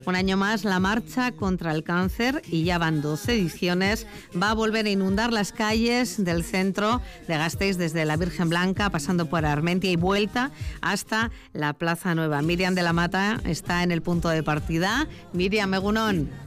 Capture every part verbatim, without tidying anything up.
Un año más, la marcha contra el cáncer, y ya van dos ediciones, va a volver a inundar las calles del centro de Gasteiz, desde la Virgen Blanca, pasando por Armentia y vuelta hasta la Plaza Nueva. Miriam de la Mata está en el punto de partida. Miriam, egunon.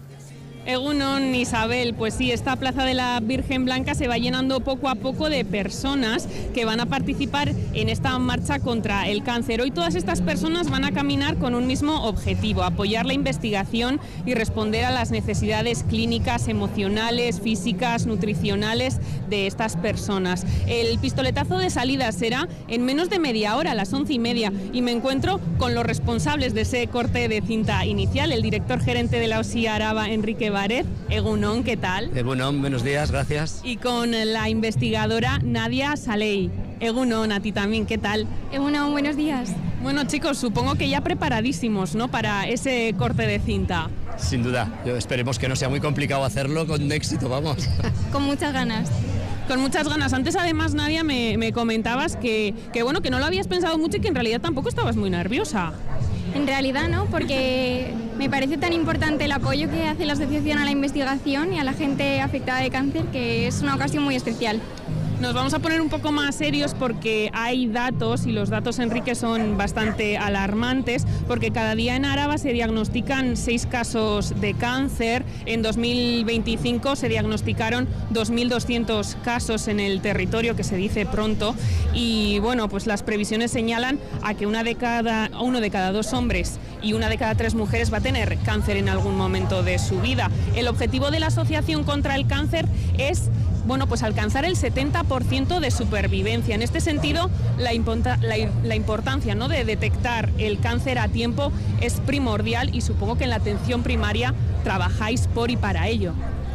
Egunon, Isabel, pues sí, esta Plaza de la Virgen Blanca se va llenando poco a poco de personas que van a participar en esta marcha contra el cáncer. Hoy todas estas personas van a caminar con un mismo objetivo: apoyar la investigación y responder a las necesidades clínicas, emocionales, físicas, nutricionales de estas personas. El pistoletazo de salida será en menos de media hora, a las once y media, y me encuentro con los responsables de ese corte de cinta inicial, el director gerente de la OSI Araba, Enrique Bárez. Egunon, ¿qué tal? Egunon, buenos días, gracias. Y con la investigadora Nadia Saley. Egunon, a ti también, ¿qué tal? Egunon, buenos días. Bueno, chicos, supongo que ya preparadísimos, ¿no?, para ese corte de cinta. Sin duda, yo esperemos que no sea muy complicado hacerlo, con éxito, vamos. Con muchas ganas. Con muchas ganas. Antes, además, Nadia, me, me comentabas que, que, bueno, que no lo habías pensado mucho y que en realidad tampoco estabas muy nerviosa. En realidad no, porque me parece tan importante el apoyo que hace la asociación a la investigación y a la gente afectada de cáncer, que es una ocasión muy especial. Nos vamos a poner un poco más serios porque hay datos, y los datos, Enrique, son bastante alarmantes, porque cada día en Araba se diagnostican seis casos de cáncer. En dos mil veinticinco se diagnosticaron dos mil doscientos casos en el territorio, que se dice pronto, y bueno, pues las previsiones señalan a que una de cada, uno de cada dos hombres y una de cada tres mujeres va a tener cáncer en algún momento de su vida. El objetivo de la Asociación contra el Cáncer es, bueno, pues alcanzar el setenta por ciento de supervivencia. En este sentido, la, imponta, la, la importancia, ¿no?, de detectar el cáncer a tiempo es primordial, y supongo que en la atención primaria trabajáis por y para ello.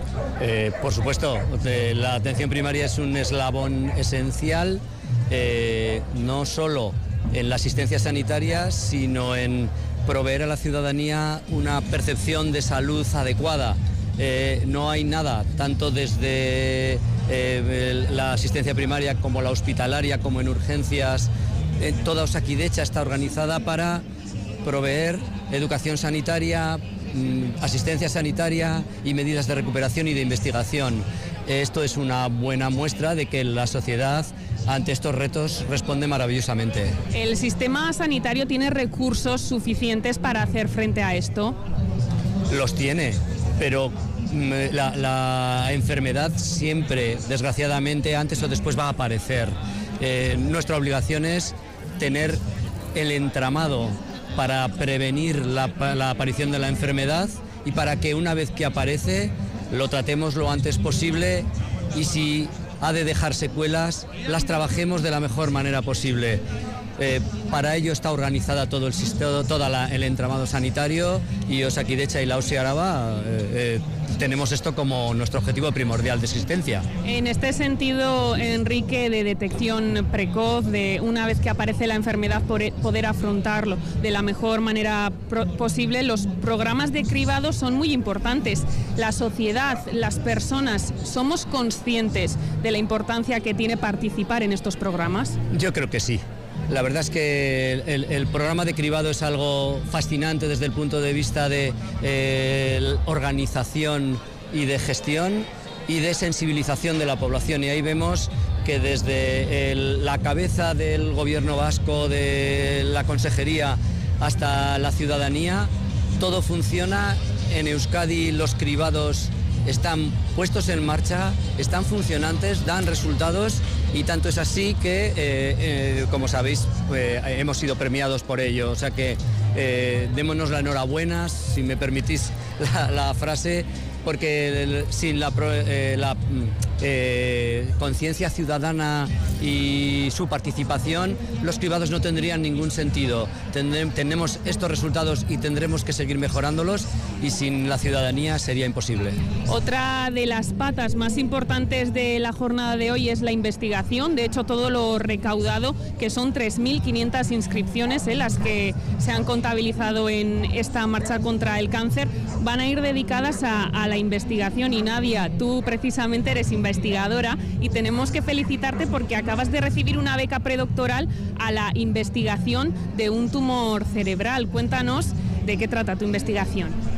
Eh, por supuesto, la atención primaria es un eslabón esencial, eh, no solo en la asistencia sanitaria, sino en proveer a la ciudadanía una percepción de salud adecuada. Eh, no hay nada, tanto desde eh, la asistencia primaria como la hospitalaria, como en urgencias. Eh, toda Osakidecha está organizada para proveer educación sanitaria, mm, asistencia sanitaria y medidas de recuperación y de investigación. Esto es una buena muestra de que la sociedad ante estos retos responde maravillosamente. ¿El sistema sanitario tiene recursos suficientes para hacer frente a esto? Los tiene, pero la, la enfermedad siempre, desgraciadamente, antes o después va a aparecer. Eh, nuestra obligación es tener el entramado para prevenir la, la aparición de la enfermedad, y para que una vez que aparece lo tratemos lo antes posible, y si ha de dejar secuelas, las trabajemos de la mejor manera posible. Eh, para ello está organizada todo el sistema, todo el entramado sanitario, y Osakidecha y la OSI Araba eh, eh, tenemos esto como nuestro objetivo primordial de existencia. En este sentido, Enrique, de detección precoz, de una vez que aparece la enfermedad poder afrontarlo de la mejor manera posible, los programas de cribado son muy importantes. La sociedad, las personas, ¿somos conscientes de la importancia que tiene participar en estos programas? Yo creo que sí. La verdad es que el, el programa de cribado es algo fascinante desde el punto de vista de eh, organización y de gestión y de sensibilización de la población. Y ahí vemos que desde el, la cabeza del gobierno vasco, de la consejería, hasta la ciudadanía, todo funciona. En Euskadi los cribados están puestos en marcha, están funcionantes, dan resultados, y tanto es así que, eh, eh, como sabéis, eh, hemos sido premiados por ello. O sea que eh, démonos la enhorabuena, si me permitís la, la frase, porque el, sin la, eh, la eh, conciencia ciudadana y su participación, los cribados no tendrían ningún sentido. Tendremos, tenemos estos resultados y tendremos que seguir mejorándolos, y sin la ciudadanía sería imposible. Otra de las patas más importantes de la jornada de hoy es la investigación. De hecho, todo lo recaudado, que son tres mil quinientas inscripciones, eh, las que se han contabilizado en esta marcha contra el cáncer, van a ir dedicadas a, a la investigación. Y Nadia, tú precisamente eres investigadora, y tenemos que felicitarte porque acabas de recibir una beca predoctoral a la investigación de un tumor cerebral. Cuéntanos de qué trata tu investigación.